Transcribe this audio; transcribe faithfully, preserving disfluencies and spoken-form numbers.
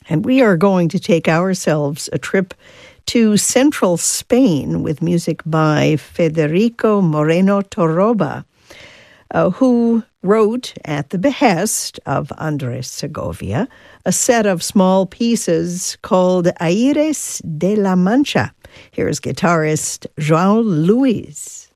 And we are going to take ourselves a trip to central Spain with music by Federico Moreno Torroba, uh, who wrote, at the behest of Andres Segovia, a set of small pieces called Aires de la Mancha. Here's guitarist João Luis.